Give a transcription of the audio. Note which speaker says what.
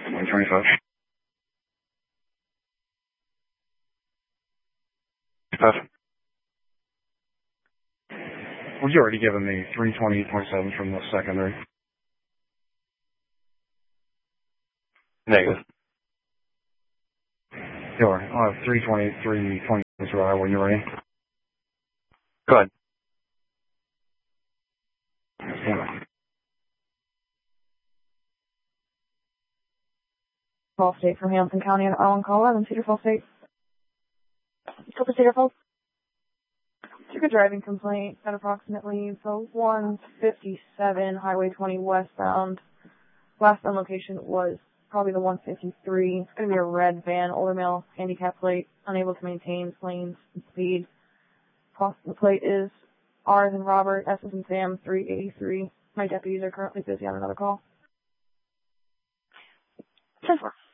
Speaker 1: 125. Well, you already given me 328.7 from the secondary.
Speaker 2: Negative.
Speaker 1: Sure. I'll have 323.20 when you're ready.
Speaker 2: Go ahead.
Speaker 3: Falls State from Hamilton County and Arlen, Colorado, Cedar Falls State. Cooper Cedar Falls. Took a driving complaint at approximately 157 Highway 20 westbound. Last on location was probably the 153. It's going to be a red van, older male, handicap plate, unable to maintain lanes and speed. The plate is R as in Robert, S as in Sam, 383. My deputies are currently busy on another call. 10-4.